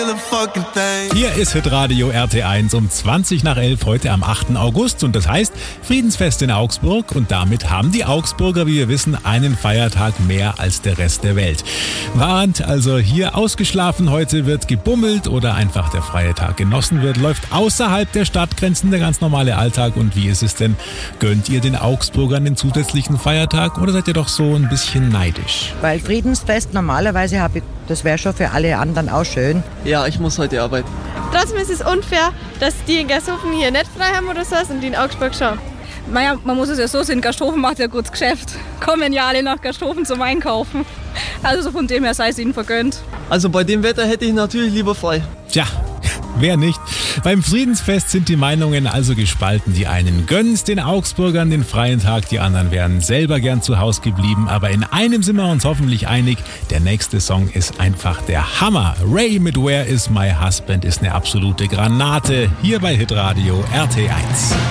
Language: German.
Hier ist Hitradio RT1 um 20 nach 11 heute am 8. August und das heißt Friedensfest in Augsburg und damit haben die Augsburger, wie wir wissen, einen Feiertag mehr als der Rest der Welt. Während also hier ausgeschlafen heute wird, gebummelt oder einfach der freie Tag genossen wird, läuft außerhalb der Stadtgrenzen der ganz normale Alltag. Und wie ist es denn? Gönnt ihr den Augsburgern den zusätzlichen Feiertag oder seid ihr doch so ein bisschen neidisch? Weil Friedensfest normalerweise das wäre schon für alle anderen auch schön. Ja, ich muss heute arbeiten. Trotzdem ist es unfair, dass die in Gersthofen hier nicht frei haben oder so und die in Augsburg schon. Naja, man muss es ja so sehen, Gersthofen macht ja gutes Geschäft. Kommen ja alle nach Gersthofen zum Einkaufen. Also von dem her sei es ihnen vergönnt. Also bei dem Wetter hätte ich natürlich lieber frei. Tja, wer nicht? Beim Friedensfest sind die Meinungen also gespalten. Die einen gönnen's den Augsburgern den freien Tag, die anderen wären selber gern zu Hause geblieben. Aber in einem sind wir uns hoffentlich einig, der nächste Song ist einfach der Hammer. Ray mit Where Is My Husband ist eine absolute Granate. Hier bei Hitradio RT1.